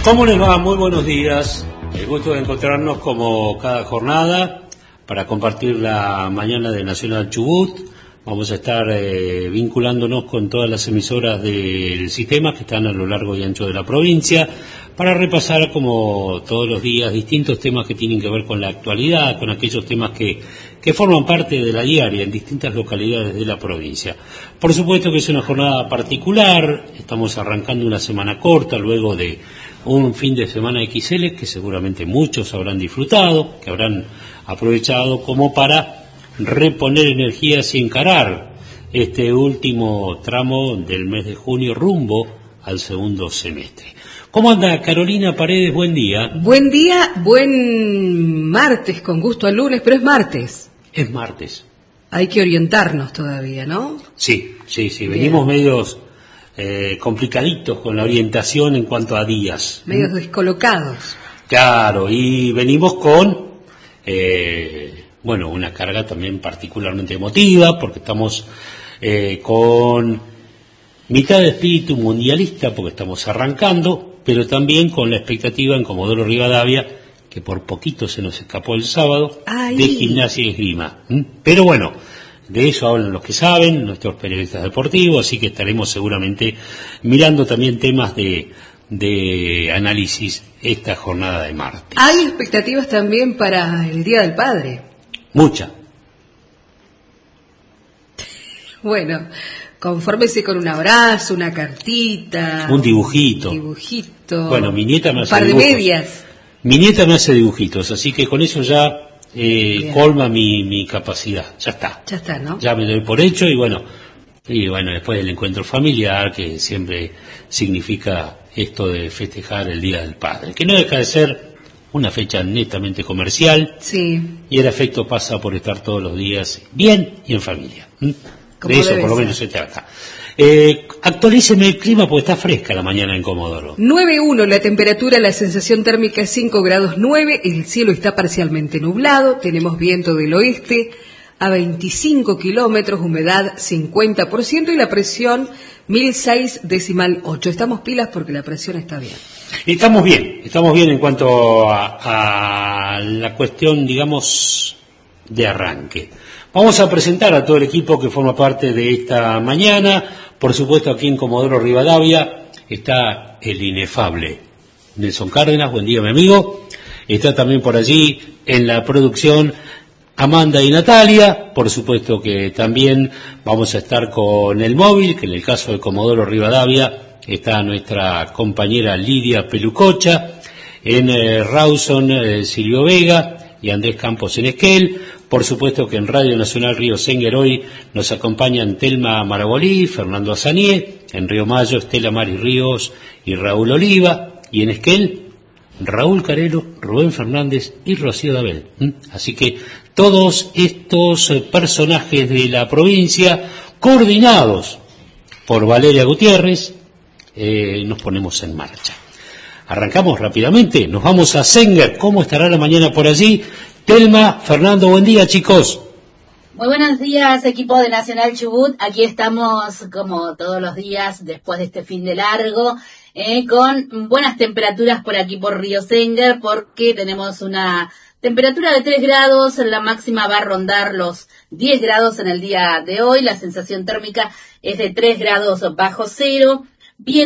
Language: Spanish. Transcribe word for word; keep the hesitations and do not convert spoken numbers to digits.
¿Cómo les va? Muy buenos días. El gusto de encontrarnos como cada jornada para compartir la mañana de Nacional Chubut. Vamos a estar eh, vinculándonos con todas las emisoras del sistema que están a lo largo y ancho de la provincia para repasar, como todos los días, distintos temas que tienen que ver con la actualidad, con aquellos temas que, que forman parte de la diaria en distintas localidades de la provincia. Por supuesto que es una jornada particular, estamos arrancando una semana corta luego de un fin de semana equis ele que seguramente muchos habrán disfrutado, que habrán aprovechado como para reponer energías y encarar este último tramo del mes de junio rumbo al segundo semestre. ¿Cómo anda Carolina Paredes? Buen día. Buen día, buen martes, con gusto al lunes, pero es martes. Es martes. Hay que orientarnos todavía, ¿no? Sí, sí, sí, Bien. Venimos medios eh, complicaditos con la orientación en cuanto a días. Medios descolocados. Claro, y venimos con... Eh, Bueno, una carga también particularmente emotiva, porque estamos eh, con mitad de espíritu mundialista, porque estamos arrancando, pero también con la expectativa en Comodoro Rivadavia, que por poquito se nos escapó el sábado, ¡Ay! De gimnasia y esgrima. ¿Mm? Pero bueno, de eso hablan los que saben, nuestros periodistas deportivos, así que estaremos seguramente mirando también temas de, de análisis esta jornada de martes. Hay expectativas también para el Día del Padre. Mucha. Bueno, confórmese con un abrazo, una cartita. Un dibujito. Un dibujito. Bueno, mi nieta me hace un par de dibujos. medias. Mi nieta me hace dibujitos, así que con eso ya eh, Bien. colma mi, mi capacidad. Ya está. Ya está, ¿no? Ya me doy por hecho y bueno, y bueno, después del encuentro familiar, que siempre significa esto de festejar el Día del Padre, que no deja de ser una fecha netamente comercial. Sí. Y el afecto pasa por estar todos los días bien y en familia. ¿Mm? Como De eso debe por lo ser. menos se trata. Eh, actualíceme el clima porque está fresca la mañana en Comodoro. nueve uno la temperatura, la sensación térmica es cinco grados nueve, el cielo está parcialmente nublado, tenemos viento del oeste a veinticinco kilómetros, humedad cincuenta por ciento y la presión mil seis decimal ocho. Estamos pilas porque la presión está bien. Estamos bien, estamos bien en cuanto a, a la cuestión, digamos, de arranque. Vamos a presentar a todo el equipo que forma parte de esta mañana. Por supuesto, aquí en Comodoro Rivadavia está el inefable Nelson Cárdenas. Buen día, mi amigo. Está también por allí en la producción Amanda y Natalia. Por supuesto que también vamos a estar con el móvil, que en el caso de Comodoro Rivadavia está nuestra compañera Lidia Pelucocha, en eh, Rawson eh, Silvio Vega y Andrés Campos en Esquel. Por supuesto que en Radio Nacional Río Senguer hoy nos acompañan Telma Marabolí, Fernando Azanié, en Río Mayo Estela Mari Ríos y Raúl Oliva, y en Esquel Raúl Carelo, Rubén Fernández y Rocío Dabel. ¿Mm? Así que todos estos eh, personajes de la provincia, coordinados por Valeria Gutiérrez, eh, nos ponemos en marcha. Arrancamos rápidamente, nos vamos a Senguer. ¿Cómo estará la mañana por allí? Telma, Fernando, buen día, chicos. Muy buenos días, equipo de Nacional Chubut. Aquí estamos, como todos los días, después de este fin de largo, eh, con buenas temperaturas por aquí por Río Senguer, porque tenemos una temperatura de tres grados, la máxima va a rondar los diez grados en el día de hoy, la sensación térmica es de tres grados bajo cero. Bien